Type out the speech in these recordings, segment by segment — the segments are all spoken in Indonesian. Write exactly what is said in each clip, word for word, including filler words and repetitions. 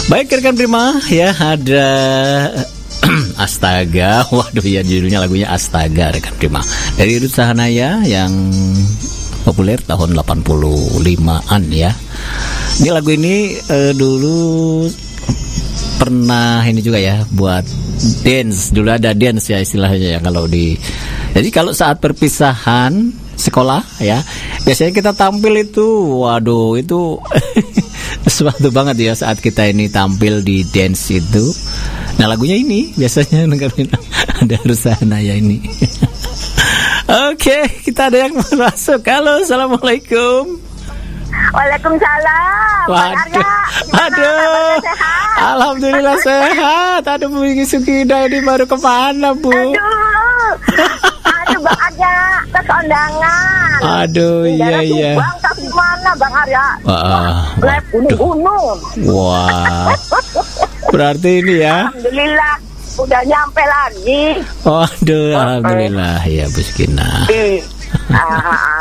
Baik rekan Prima, ya ada Astaga, waduh ya judulnya lagunya Astaga rekan Prima dari Ruth Sahanaya yang populer tahun delapan puluh limaan ya. Ini lagu ini uh, dulu pernah ini juga ya buat dance, dulu ada dance ya istilahnya ya kalau di. Jadi kalau saat perpisahan sekolah ya, biasanya kita tampil itu, waduh itu sesuatu banget ya saat kita ini tampil di dance itu. Nah lagunya ini biasanya ada Ruth Sahanaya ini. Oke, kita ada yang masuk. Halo, assalamualaikum. Waalaikumsalam. Waduh, aduh, alhamdulillah sehat. Aduh, Bu Sukida ini baru kemana Bu? Aduh, aduh Bang Arya, ke kondangan. Aduh, iya iya. Bang, tapi mana Bang Arya? Wah, lep gunung-gunung. Wah, berarti ini ya. Alhamdulillah, udah nyampe lagi. Waduh, alhamdulillah ya Bu Sukina. Ah,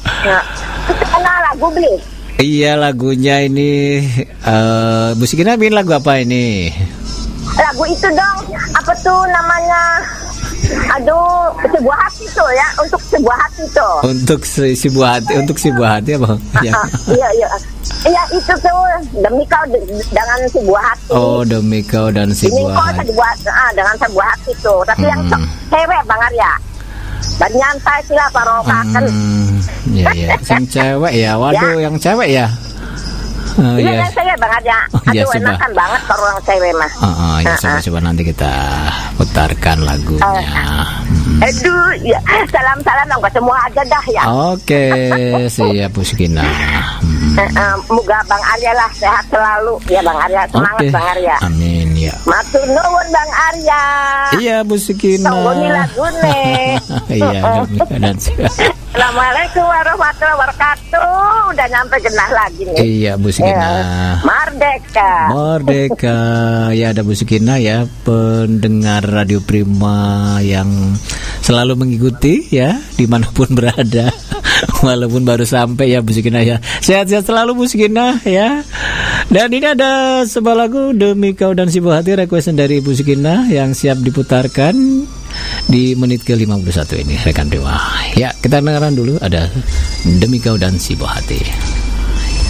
kenal lagu beli? Iya lagunya ini uh, Bu Sukina bikin lagu apa ini? Lagu itu dong, apa tuh namanya? Aduh, sebuah hati tuh ya, untuk sebuah hati tuh. Untuk si, sebuah hati, untuk sebuah hati apa? Ya. Iya iya, iya itu tuh demi kau dengan sebuah hati. Oh demi kau dan sebuah hati. Ini kau ah, dengan sebuah hati tuh, tapi hmm. yang cewek Bang Arya. Dan nyantai sila parokakan. Hmm, iya iya, yang cewek ya, waduh ya. Yang cewek ya. Oh, iya, iya. yang cewek Bang Arya. Oh, aduh iya, enakan banget kalau yang cewek mah. Oh, oh ya, coba-coba uh-uh. nanti kita putarkan lagunya. Uh, hmm. Aduh, ya. Salam-salam dong ke semua aja dah ya. Oke, siap Bu Sukina. Hmm. Uh, uh, moga Bang Arya lah sehat selalu ya Bang Arya, semangat okay. Bang Arya. Amin ya. Matur nuwun Bang Arya. Iya Bu Sukina. Tanggoni lagune. Iya, dan Assalamualaikum warahmatullahi wabarakatuh. Udah nyampe genah lagi nih. Iya Bu Sukina. Ya. Merdeka. Merdeka. Ya ada Bu Sukina ya, pendengar Radio Prima yang selalu mengikuti ya dimanapun berada. Walaupun baru sampai ya Bu Sukina ya. Sehat-sehat selalu Bu Sukina ya. Dan ini ada sebuah lagu Demi Kau dan Sebuah Hati, requestan dari Bu Sukina yang siap diputarkan di menit ke lima puluh satu ini rekan Dewa. Ya, kita dengarkan dulu ada Demi Kau dan Sebuah Hati.